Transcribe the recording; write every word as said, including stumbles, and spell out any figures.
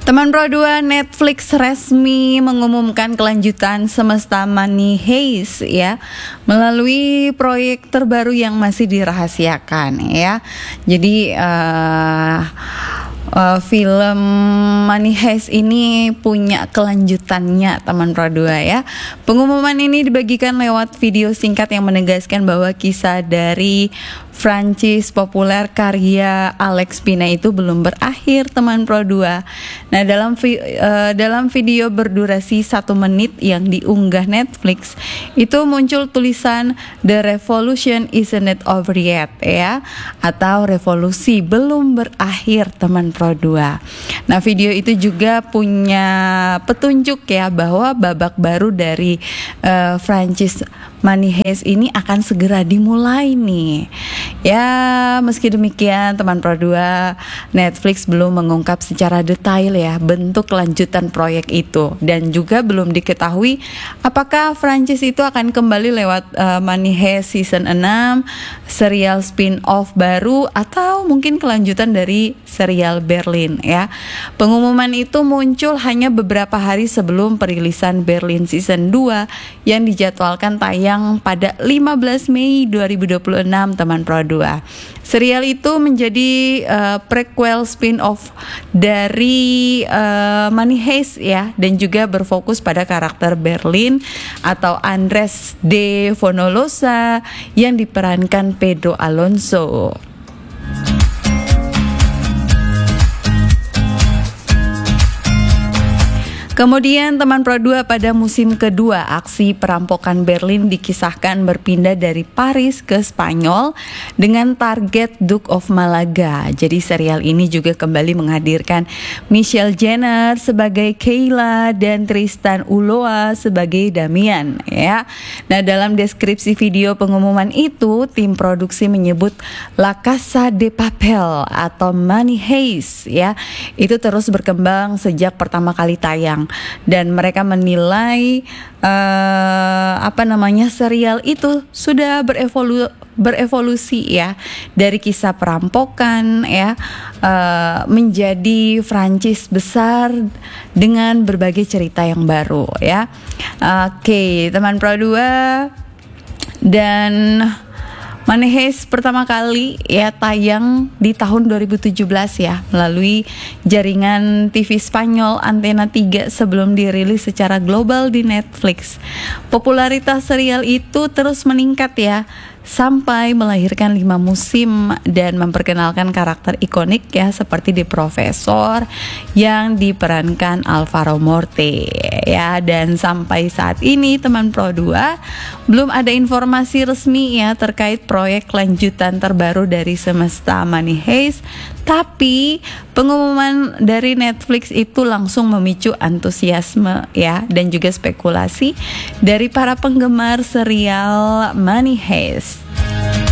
Teman Pro dua, Netflix resmi mengumumkan kelanjutan Semesta Money Heist ya, melalui proyek terbaru yang masih dirahasiakan ya. Jadi uh, uh, film Money Heist ini punya kelanjutannya, teman Pro dua ya. Pengumuman ini dibagikan lewat video singkat yang menegaskan bahwa kisah dari franchise populer karya Alex Pina itu belum berakhir, teman Pro dua. Nah, dalam vi- uh, dalam video berdurasi satu menit yang diunggah Netflix itu muncul tulisan The Revolution Isn't Over Yet ya, atau revolusi belum berakhir, teman Pro dua. Nah, video itu juga punya petunjuk ya bahwa babak baru dari uh, franchise Money Heist ini akan segera dimulai nih. Ya, meski demikian teman Pro dua, Netflix belum mengungkap secara detail ya bentuk kelanjutan proyek itu, dan juga belum diketahui apakah franchise itu akan kembali lewat uh, Money Heist season enam, serial spin-off baru, atau mungkin kelanjutan dari serial Berlin ya. Pengumuman itu muncul hanya beberapa hari sebelum perilisan Berlin season dua yang dijadwalkan tayang pada lima belas Mei dua ribu dua puluh enam, teman Pro dua. Serial itu menjadi uh, prequel spin-off dari uh, Money Heist ya, dan juga berfokus pada karakter Berlin atau Andres de Fonolosa yang diperankan Pedro Alonso. Kemudian teman Pro dua, pada musim kedua aksi perampokan Berlin dikisahkan berpindah dari Paris ke Spanyol dengan target Duke of Malaga. Jadi serial ini juga kembali menghadirkan Michelle Jenner sebagai Kayla dan Tristan Ulloa sebagai Damian ya. Nah, dalam deskripsi video pengumuman itu, tim produksi menyebut La Casa de Papel atau Money Heist ya, itu terus berkembang sejak pertama kali tayang. Dan mereka menilai uh, apa namanya serial itu sudah berevolu- berevolusi ya, dari kisah perampokan ya uh, menjadi franchise besar dengan berbagai cerita yang baru ya. Oke, okay, teman Pro dua, dan Money Heist pertama kali ya tayang di tahun dua ribu tujuh belas ya, melalui jaringan T V Spanyol Antena tiga sebelum dirilis secara global di Netflix. Popularitas serial itu terus meningkat ya, sampai melahirkan lima musim dan memperkenalkan karakter ikonik ya, seperti The Professor yang diperankan Alvaro Morte ya. Dan sampai saat ini teman Pro dua, belum ada informasi resmi ya terkait proyek lanjutan terbaru dari Semesta Money Heist, tapi pengumuman dari Netflix itu langsung memicu antusiasme ya, dan juga spekulasi dari para penggemar serial Money Heist.